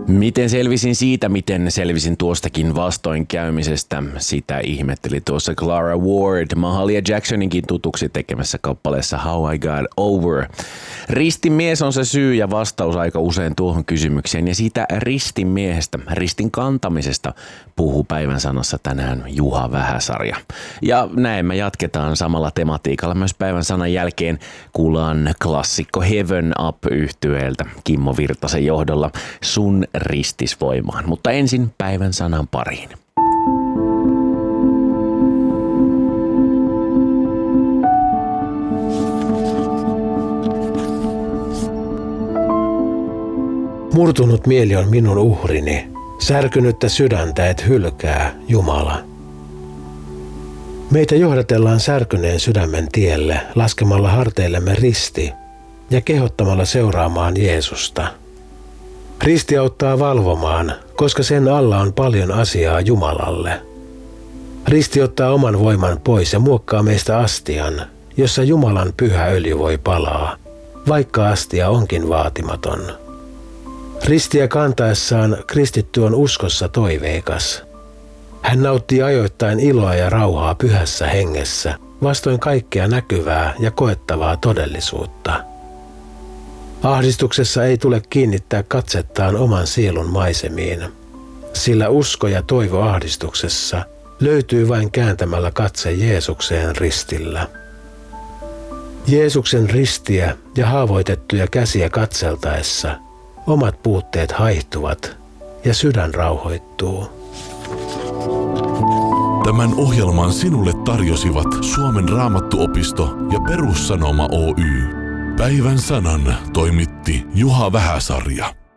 Miten selvisin siitä, miten selvisin tuostakin vastoinkäymisestä? Sitä ihmetteli tuossa Clara Ward, Mahalia Jacksoninkin tutuksi tekemässä kappaleessa How I Got Over. Ristin mies on se syy ja vastaus aika usein tuohon kysymykseen. Ja siitä ristin miehestä, ristin kantamisesta puhuu päivän sanassa tänään Juha Vähäsarja. Ja näin me jatketaan samalla tematiikalla myös päivän sanan jälkeen. Kuullaan klassikko Heaven Up -yhtyeeltä Kimmo Virtasen johdolla Sun ristisvoimaan. Mutta ensin päivän sanan pariin. Murtunut mieli on minun uhrini, särkynyttä sydäntä et hylkää, Jumala. Meitä johdatellaan särkyneen sydämen tielle laskemalla harteillemme risti ja kehottamalla seuraamaan Jeesusta. Risti auttaa valvomaan, koska sen alla on paljon asiaa Jumalalle. Risti ottaa oman voiman pois ja muokkaa meistä astian, jossa Jumalan pyhä öljy voi palaa, vaikka astia onkin vaatimaton. Ristiä kantaessaan kristitty on uskossa toiveikas. Hän nauttii ajoittain iloa ja rauhaa pyhässä hengessä, vastoin kaikkea näkyvää ja koettavaa todellisuutta. Ahdistuksessa ei tule kiinnittää katsettaan oman sielun maisemiin, sillä usko ja toivo ahdistuksessa löytyy vain kääntämällä katse Jeesukseen ristillä. Jeesuksen ristiä ja haavoitettuja käsiä katseltaessa omat puutteet haihtuvat ja sydän rauhoittuu. Tämän ohjelman sinulle tarjosivat Suomen Raamattuopisto ja Perussanoma Oy. Päivän sanan toimitti Juha Vähäsarja.